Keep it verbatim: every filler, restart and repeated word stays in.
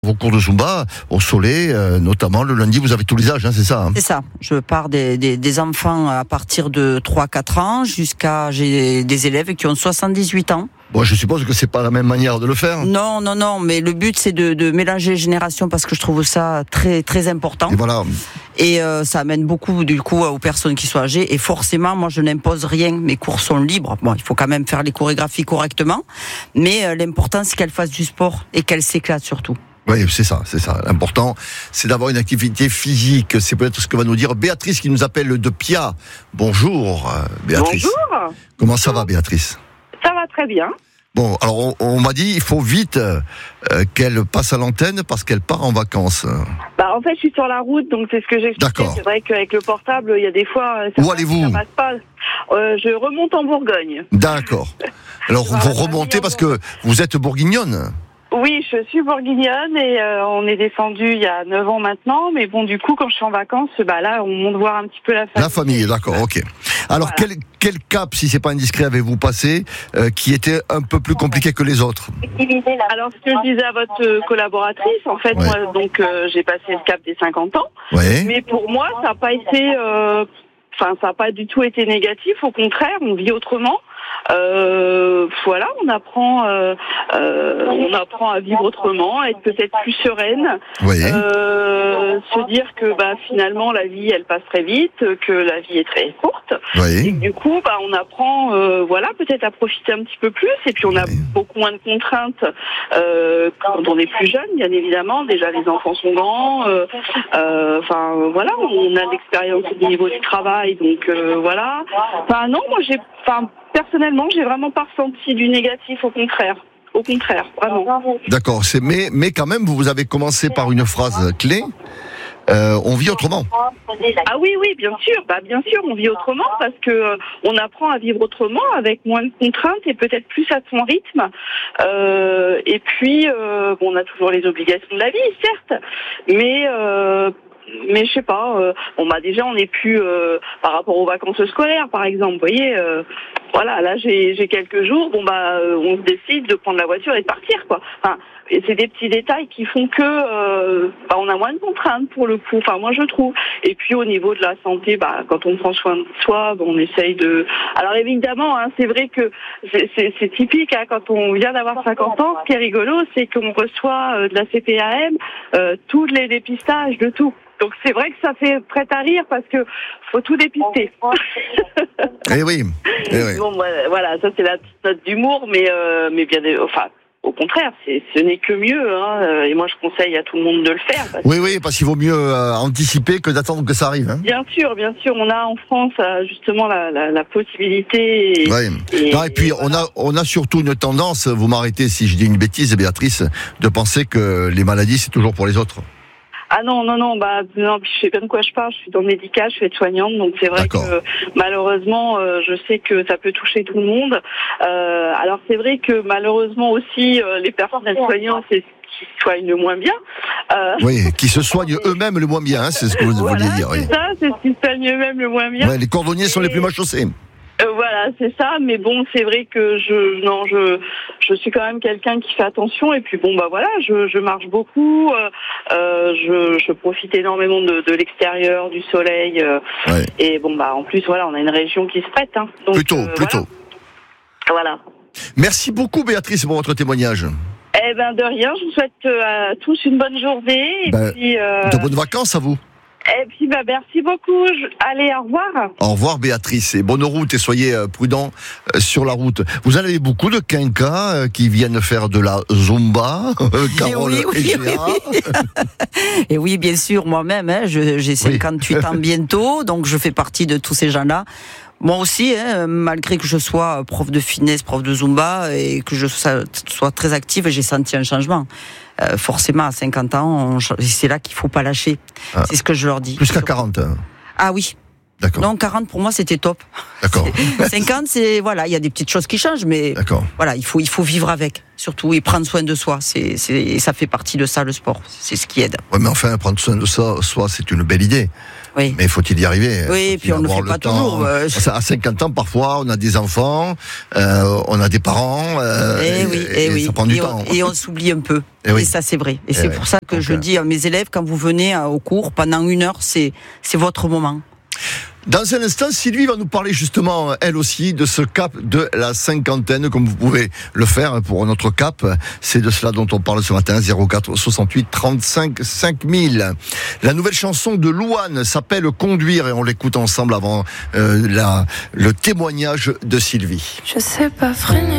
Vos cours de Zumba au soleil, euh, notamment le lundi, vous avez tous les âges, hein, c'est ça hein? C'est ça. Je pars des, des, des enfants à partir de trois quatre ans jusqu'à j'ai des élèves qui ont soixante-dix-huit ans. Bon, je suppose que c'est pas la même manière de le faire. Non, non, non, mais le but c'est de, de mélanger les générations parce que je trouve ça très, très important. Et voilà. Et euh, ça amène beaucoup du coup aux personnes qui sont âgées. Et forcément, moi, je n'impose rien. Mes cours sont libres. Bon, il faut quand même faire les chorégraphies correctement, mais euh, l'important c'est qu'elles fassent du sport et qu'elles s'éclatent surtout. Oui, c'est ça, c'est ça. L'important, c'est d'avoir une activité physique. C'est peut-être ce que va nous dire Béatrice qui nous appelle de Pia. Bonjour, Béatrice. Bonjour. Comment ça va, Béatrice? Ça va très bien. Bon, alors on, on m'a dit il faut vite euh, qu'elle passe à l'antenne parce qu'elle part en vacances. Bah en fait, je suis sur la route, donc c'est ce que j'expliquais. D'accord. C'est vrai qu'avec le portable, il y a des fois. Ça Où passe, allez-vous? Ça passe pas. Euh, je remonte en Bourgogne. D'accord. Alors Je vais vous à remontez parce que vous êtes bourguignonne. Oui, je suis bourguignonne et euh, on est descendu il y a neuf ans maintenant. Mais bon, du coup, quand je suis en vacances, bah là, on monte voir un petit peu la famille. La famille, d'accord, ok. Alors Voilà. quel, quel cap, si c'est pas indiscret, avez-vous passé euh, qui était un peu plus compliqué que les autres? Alors, ce que je disais à votre euh, collaboratrice, en fait, Ouais. moi, donc, euh, j'ai passé le cap des cinquante ans. Oui. Mais pour moi, ça n'a pas été, euh, enfin, ça n'a pas du tout été négatif. Au contraire, on vit autrement. Euh, voilà, on apprend, euh, euh, on apprend à vivre autrement, à être peut-être plus sereine, Oui. euh, se dire que bah finalement la vie elle passe très vite, que la vie est très courte. Et Oui. que, du coup, bah on apprend, euh, voilà, peut-être à profiter un petit peu plus. Et puis on a Oui. beaucoup moins de contraintes euh, quand on est plus jeune, bien évidemment. Déjà les enfants sont grands. euh, euh, Enfin voilà, on a de l'expérience au niveau du travail, donc euh, voilà. Enfin non, moi j'ai, enfin personnellement, j'ai vraiment pas ressenti du négatif, au contraire. Au contraire, vraiment. D'accord. C'est mais mais quand même, vous vous avez commencé par une phrase clé. Euh, on vit autrement. Ah oui, oui, bien sûr. Bah bien sûr, on vit autrement parce que euh, on apprend à vivre autrement avec moins de contraintes et peut-être plus à son rythme. Euh, et puis, euh, bon, on a toujours les obligations de la vie, certes, mais euh, mais je sais pas. Euh, bon, bah déjà, on n'est plus euh, par rapport aux vacances scolaires, par exemple. Vous voyez. Euh, Voilà, là j'ai j'ai quelques jours, bon bah euh, on se décide de prendre la voiture et de partir quoi. Enfin, et c'est des petits détails qui font que euh, bah, on a moins de contraintes pour le coup. Enfin moi je trouve. Et puis au niveau de la santé, bah quand on prend soin de soi, bah, on essaye de. Alors évidemment, hein, c'est vrai que c'est, c'est, c'est typique hein, quand on vient d'avoir cinquante ans. Ce qui est rigolo, c'est qu'on reçoit euh, de la C P A M, euh, tous les dépistages de tout. Donc c'est vrai que ça fait prêt à rire parce que faut tout dépister. Eh oui. Eh oui. Bon, voilà, ça c'est la petite note d'humour, mais euh, mais bien, enfin, au contraire, c'est, ce n'est que mieux, hein, et moi je conseille à tout le monde de le faire. Parce Oui, oui, parce qu'il vaut mieux euh, anticiper que d'attendre que ça arrive. Hein. Bien sûr, bien sûr, on a en France euh, justement la, la, la possibilité. Et, Ouais. et, Non, et puis et on voilà. a on a surtout une tendance, vous m'arrêtez si je dis une bêtise, Béatrice, de penser que les maladies c'est toujours pour les autres. Ah non, non, non, bah non, je sais bien de quoi je parle, je suis dans le médical, je suis aide-soignante, donc c'est vrai D'accord. que malheureusement, euh, je sais que ça peut toucher tout le monde. Euh, alors c'est vrai que malheureusement aussi, euh, les personnes aides-soignantes, c'est qui soignent le moins bien. Euh, Oui, qui se soignent eux-mêmes le moins bien, hein, c'est ce que vous voilà, vouliez dire. Oui. c'est ça, c'est ce qui soignent eux-mêmes le moins bien. Ouais, les cordonniers sont les plus mal chaussés. Euh, voilà, c'est ça. Mais bon, c'est vrai que je, non, je, je suis quand même quelqu'un qui fait attention. Et puis bon, bah voilà, je, je marche beaucoup. Euh, euh, je, je profite énormément de, de l'extérieur, du soleil. Euh, Ouais. et bon, bah en plus, voilà, on a une région qui se prête. Hein, donc, Plutôt, euh, plutôt. Voilà. voilà. Merci beaucoup, Béatrice, pour votre témoignage. Eh ben de rien. Je vous souhaite euh, à tous une bonne journée. Et Ben, puis. Euh, De bonnes vacances à vous. et puis, bah merci beaucoup. Je, allez, au revoir. Au revoir, Béatrice, et bonne route, et soyez euh, prudents euh, sur la route. Vous avez beaucoup de quinquas euh, qui viennent faire de la Zumba, euh, Carole oui, oui, et oui, Géa. oui. Et oui, bien sûr, moi-même, hein, je, j'ai cinquante-huit ans bientôt, donc je fais partie de tous ces gens-là. Moi aussi, hein, malgré que je sois prof de fitness, prof de Zumba, et que je sois, sois très active, j'ai senti un changement. Euh, forcément, à cinquante ans, on, c'est là qu'il faut pas lâcher. Ah. C'est ce que je leur dis. Jusqu'à quarante. Hein. Ah oui. D'accord. Donc quarante pour moi c'était top. D'accord. cinquante c'est voilà, il y a des petites choses qui changent, mais D'accord. voilà, il faut il faut vivre avec, surtout et prendre soin de soi. C'est c'est ça fait partie de ça le sport. C'est ce qui aide. Ouais, mais enfin, prendre soin de ça, soi, c'est une belle idée. Oui. Mais faut-il y arriver? Oui, et puis on ne le fait pas temps. toujours. Euh... À cinquante ans, parfois, on a des enfants, euh, on a des parents, euh, et, et, oui, et, et oui. ça prend du et temps. On, et on s'oublie un peu. Et, et oui. ça, c'est vrai. Et, et c'est oui. pour ça que Donc, je dis à mes élèves, quand vous venez au cours, pendant une heure, c'est, c'est votre moment. Dans un instant, Sylvie va nous parler justement, elle aussi, de ce cap de la cinquantaine, comme vous pouvez le faire pour notre cap. C'est de cela dont on parle ce matin, zéro quatre soixante-huit trente-cinq cinq mille. La nouvelle chanson de Louane s'appelle Conduire et on l'écoute ensemble avant euh, la, le témoignage de Sylvie. Je sais pas freiner.